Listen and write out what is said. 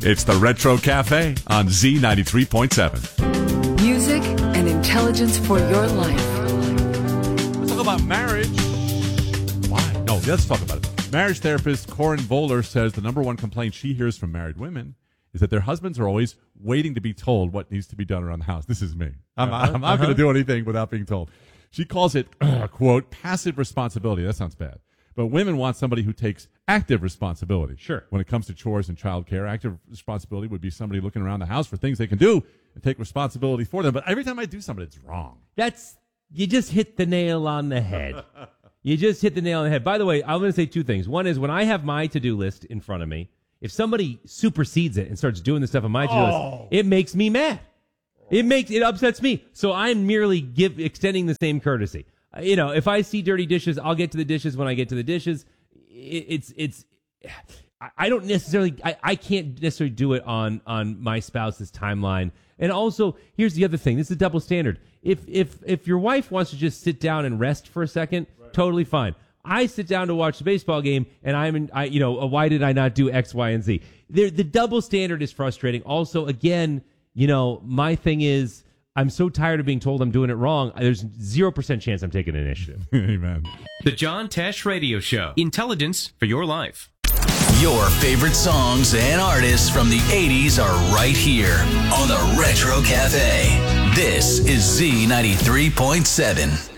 It's the Retro Cafe on Z93.7. Music and intelligence for your life. Let's talk about marriage. Why? No, let's talk about it. Marriage therapist Corinne Voller says the number one complaint she hears from married women is that their husbands are always waiting to be told what needs to be done around the house. This is me. I'm not going to do anything without being told. She calls it, quote, passive responsibility. That sounds bad. But women want somebody who takes active responsibility. Sure. When it comes to chores and childcare, active responsibility would be somebody looking around the house for things they can do and take responsibility for them. But every time I do something, it's wrong. You just hit the nail on the head. You just hit the nail on the head. By the way, I'm going to say two things. One is when I have my to-do list in front of me, if somebody supersedes it and starts doing the stuff on my to-do list, it makes me mad. It upsets me. So I'm merely extending the same courtesy. If I see dirty dishes, I'll get to the dishes when I get to the dishes. I don't necessarily, I can't necessarily do it on my spouse's timeline. And also, here's the other thing. This is a double standard. If your wife wants to just sit down and rest for a second, totally fine. I sit down to watch the baseball game, and why did I not do X, Y, and Z? The double standard is frustrating. Also, again, my thing is, I'm so tired of being told I'm doing it wrong. There's 0% chance I'm taking initiative. Amen. The John Tesh Radio Show. Intelligence for your life. Your favorite songs and artists from the 80s are right here on the Retro Cafe. This is Z93.7.